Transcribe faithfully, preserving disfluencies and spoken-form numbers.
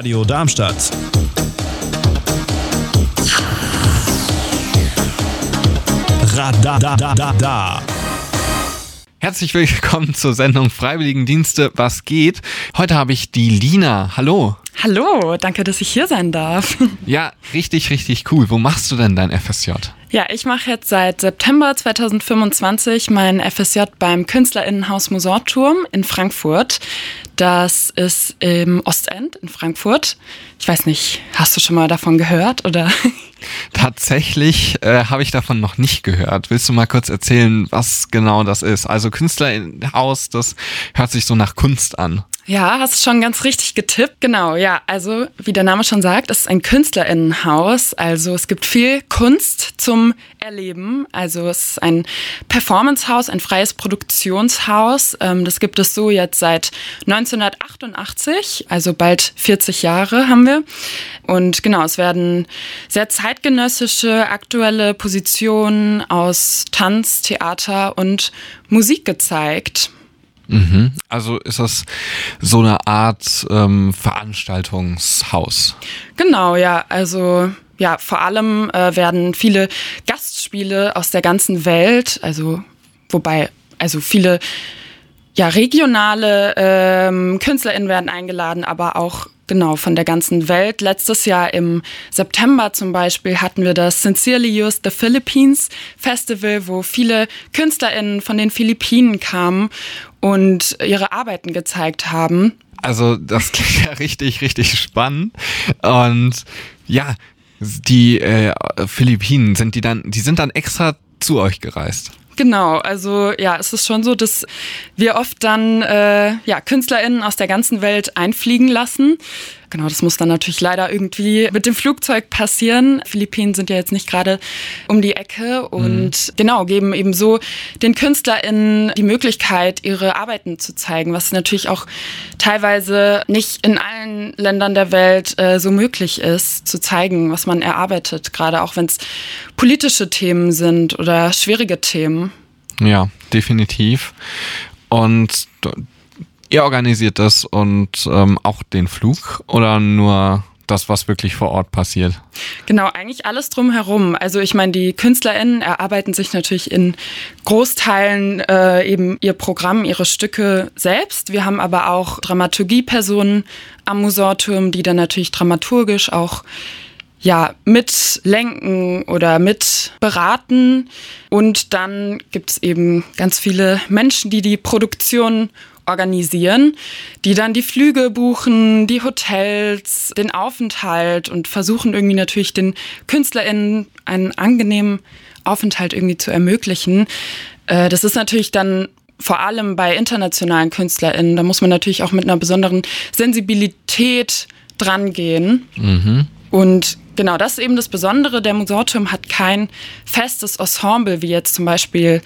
Radio Darmstadt. Radadadada. Herzlich willkommen zur Sendung Freiwilligendienste, was geht? Heute habe ich die Lina. Hallo. Hallo, danke, dass ich hier sein darf. Ja, richtig, richtig cool. Wo machst du denn dein F S J? Ja, ich mache jetzt seit September zweitausendfünfundzwanzig mein F S J beim Künstlerinnenhaus Mosorturm in Frankfurt. Das ist im Ostend in Frankfurt. Ich weiß nicht, hast du schon mal davon gehört, oder? Tatsächlich äh, habe ich davon noch nicht gehört. Willst du mal kurz erzählen, was genau das ist? Also Künstlerinnenhaus, das hört sich so nach Kunst an. Ja, hast du schon ganz richtig getippt. Genau, ja, also wie der Name schon sagt, es ist ein Künstlerinnenhaus. Also es gibt viel Kunst zum Erleben. Also es ist ein Performancehaus, ein freies Produktionshaus. Das gibt es so jetzt seit neunzehnhundertachtundachtzig, also bald vierzig Jahre haben wir. Und genau, es werden sehr zeitgenössische, aktuelle Positionen aus Tanz, Theater und Musik gezeigt. Mhm. Also ist das so eine Art ähm, Veranstaltungshaus? Genau, ja. Also ja, vor allem äh, werden viele Gastspiele aus der ganzen Welt, also wobei, also viele ja, regionale ähm, KünstlerInnen werden eingeladen, aber auch genau von der ganzen Welt. Letztes Jahr im September zum Beispiel hatten wir das Sincerely Yours The Philippines Festival, wo viele KünstlerInnen von den Philippinen kamen und ihre Arbeiten gezeigt haben. Also das klingt ja richtig, richtig spannend. Und ja, die äh, Philippinen, sind die dann, die sind dann extra zu euch gereist? Genau, also ja, es ist schon so, dass wir oft dann äh, ja, KünstlerInnen aus der ganzen Welt einfliegen lassen. Genau, das muss dann natürlich leider irgendwie mit dem Flugzeug passieren. Philippinen sind ja jetzt nicht gerade um die Ecke und mhm. genau, geben eben so den KünstlerInnen die Möglichkeit, ihre Arbeiten zu zeigen, was natürlich auch teilweise nicht in allen Ländern der Welt äh, so möglich ist, zu zeigen, was man erarbeitet, gerade auch wenn es politische Themen sind oder schwierige Themen. Ja, definitiv. Und ihr organisiert das und ähm, auch den Flug oder nur das, was wirklich vor Ort passiert? Genau, eigentlich alles drumherum. Also ich meine, die KünstlerInnen erarbeiten sich natürlich in Großteilen äh, eben ihr Programm, ihre Stücke selbst. Wir haben aber auch Dramaturgiepersonen am Mosorturm, die dann natürlich dramaturgisch auch ja, mitlenken oder mit beraten. Und dann gibt es eben ganz viele Menschen, die die Produktion organisieren, die dann die Flüge buchen, die Hotels, den Aufenthalt und versuchen irgendwie natürlich den KünstlerInnen einen angenehmen Aufenthalt irgendwie zu ermöglichen. Äh, das ist natürlich dann vor allem bei internationalen KünstlerInnen, da muss man natürlich auch mit einer besonderen Sensibilität dran gehen. Mhm. Und genau, das ist eben das Besondere. Der Mosorturm hat kein festes Ensemble, wie jetzt zum Beispiel